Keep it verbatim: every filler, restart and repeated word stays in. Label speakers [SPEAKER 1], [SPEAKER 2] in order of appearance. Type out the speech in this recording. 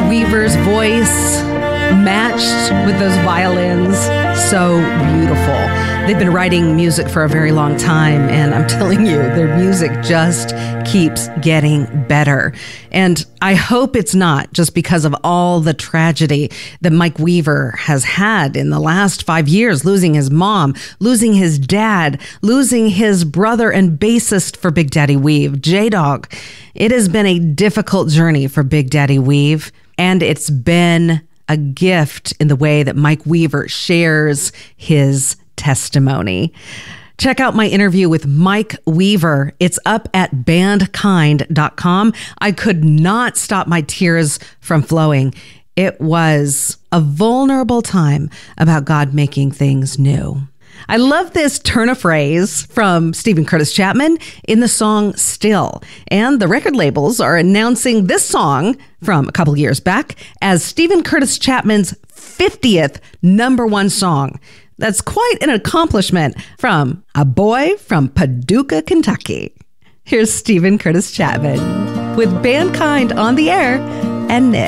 [SPEAKER 1] Weaver's voice matched with those violins. So beautiful. They've been writing music for a very long time, and I'm telling you, their music just keeps getting better. And I hope it's not just because of all the tragedy that Mike Weaver has had in the last five years, losing his mom, losing his dad, losing his brother and bassist for Big Daddy Weave, J-Dog. It has been a difficult journey for Big Daddy Weave, and it's been a gift in the way that Mike Weaver shares his testimony. Check out my interview with Mike Weaver. It's up at bandkind dot com. I could not stop my tears from flowing. It was a vulnerable time about God making things new. I love this turn of phrase from Steven Curtis Chapman in the song Still. And the record labels are announcing this song from a couple years back as Steven Curtis Chapman's fiftieth number one song. That's quite an accomplishment from a boy from Paducah, Kentucky. Here's Steven Curtis Chapman with Bandkind on the air and Nick.